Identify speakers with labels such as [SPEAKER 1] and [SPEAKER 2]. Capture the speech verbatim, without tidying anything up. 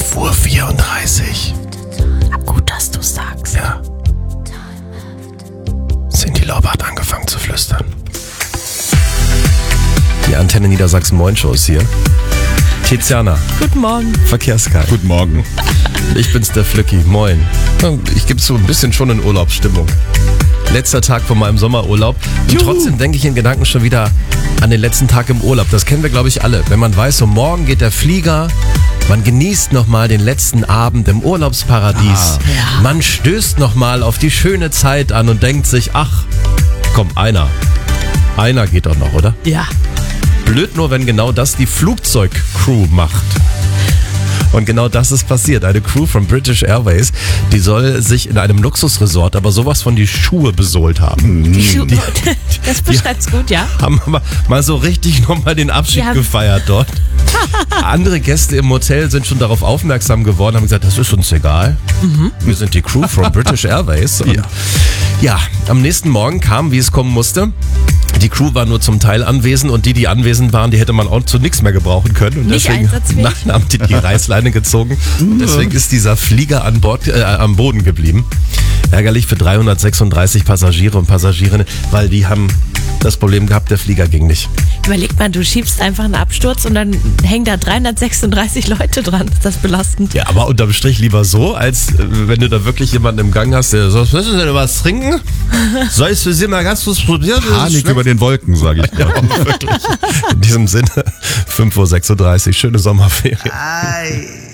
[SPEAKER 1] elf Uhr vierunddreißig.
[SPEAKER 2] Gut, dass du sagst.
[SPEAKER 1] Ja. Cindy Lauper hat angefangen zu flüstern. Die Antenne Niedersachsen Moin Show ist hier. Tiziana.
[SPEAKER 2] Guten Morgen.
[SPEAKER 1] Verkehrskai.
[SPEAKER 3] Guten Morgen.
[SPEAKER 1] Ich bin's, der Flücki. Moin. Ich gebe so ein bisschen schon in Urlaubsstimmung. Letzter Tag von meinem Sommerurlaub. Und
[SPEAKER 3] Juhu.
[SPEAKER 1] trotzdem denke ich in Gedanken schon wieder an den letzten Tag im Urlaub. Das kennen wir, glaube ich, alle. Wenn man weiß, so morgen geht der Flieger, man genießt nochmal den letzten Abend im Urlaubsparadies.
[SPEAKER 3] Ah.
[SPEAKER 2] Ja.
[SPEAKER 1] Man stößt nochmal auf die schöne Zeit an und denkt sich, ach, komm, einer. Einer geht doch noch, oder?
[SPEAKER 2] Ja.
[SPEAKER 1] Blöd nur, wenn genau das die Flugzeugcrew macht. Und genau das ist passiert. Eine Crew von British Airways, die soll sich in einem Luxusresort aber sowas von die Schuhe besohlt haben.
[SPEAKER 2] Die Schu- das beschreibt's gut, ja.
[SPEAKER 1] Haben aber mal so richtig nochmal den Abschied
[SPEAKER 2] Die haben-
[SPEAKER 1] gefeiert dort. Andere Gäste im Hotel sind schon darauf aufmerksam geworden, haben gesagt, das ist uns egal.
[SPEAKER 2] Mhm.
[SPEAKER 1] Wir sind die Crew von British Airways. Und
[SPEAKER 3] Ja.
[SPEAKER 1] ja, am nächsten Morgen kam, wie es kommen musste. Die Crew war nur zum Teil anwesend und die, die anwesend waren, die hätte man auch zu nichts mehr gebrauchen können. Und
[SPEAKER 2] Nicht
[SPEAKER 1] deswegen
[SPEAKER 2] einsatzfähig?
[SPEAKER 1] nein, haben die die Reißleine gezogen. Und deswegen ist dieser Flieger an Bord, äh, am Boden geblieben. Ärgerlich für dreihundertsechsunddreißig Passagiere und Passagierinnen, weil die haben das Problem gehabt, der Flieger ging nicht.
[SPEAKER 2] Überleg mal, du schiebst einfach einen Absturz und dann hängen da dreihundertsechsunddreißig Leute dran. Ist das belastend?
[SPEAKER 1] Ja, aber unterm Strich lieber so, als äh, wenn du da wirklich jemanden im Gang hast, der sagt, müssen Sie denn was trinken? Soll ich für Sie mal ganz kurz probieren?
[SPEAKER 3] Panik über den Wolken, sage ich.
[SPEAKER 1] Ja, wirklich. In diesem Sinne, fünf Uhr sechsunddreißig, schöne Sommerferien.
[SPEAKER 4] Ay.